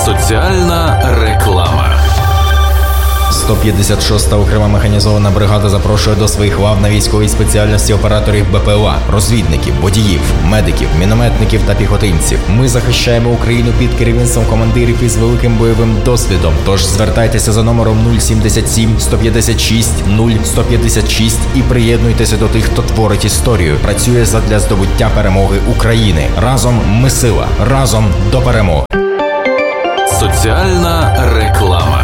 Соціальна реклама. 156-та окрема механізована бригада запрошує до своїх лав на військовій спеціальності операторів БПЛА, розвідників, водіїв, медиків, мінометників та піхотинців. Ми захищаємо Україну під керівництвом командирів із великим бойовим досвідом. Тож звертайтеся за номером 077 156 0156 і приєднуйтеся до тих, хто творить історію, працює задля здобуття перемоги України. Разом ми сила, разом до перемоги. Соціальна реклама.